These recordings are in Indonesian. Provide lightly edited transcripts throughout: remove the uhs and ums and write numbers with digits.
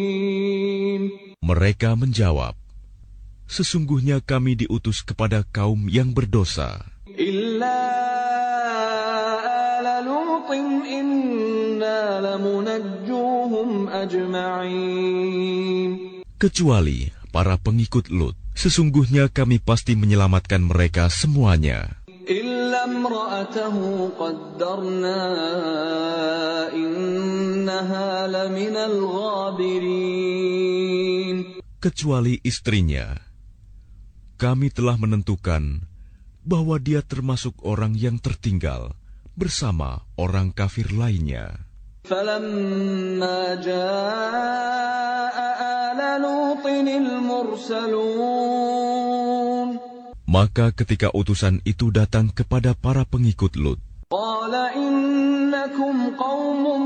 Mereka menjawab, sesungguhnya kami diutus kepada kaum yang berdosa. Illa ala Lutin inna lamunajjuhum ajma'in. Kecuali para pengikut Lut, sesungguhnya kami pasti menyelamatkan mereka semuanya. Illa imra'atahu qaddarna innaha laminal ghabirin. Kecuali istrinya, kami telah menentukan bahwa dia termasuk orang yang tertinggal bersama orang kafir lainnya. Falamma jaa'a ala Lutinil mursalun. Maka ketika utusan itu datang kepada para pengikut Lut, Qala innakum qaumun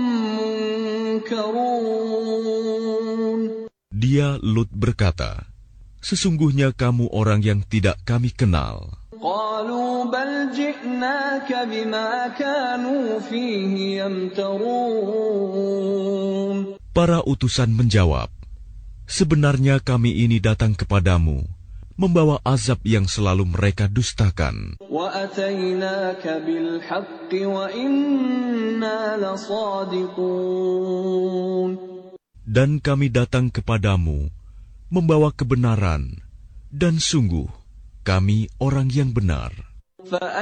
munkarun. dia Lut berkata, sesungguhnya kamu orang yang tidak kami kenal. Qalu bal ji'naka bima kanu fihi yamtarun. Para utusan menjawab, sebenarnya kami ini datang kepadamu membawa azab yang selalu mereka dustakan. Wa atainaka bil haqqi wa inna lasadiqun. Dan kami datang kepadamu membawa kebenaran, dan sungguh kami orang yang benar.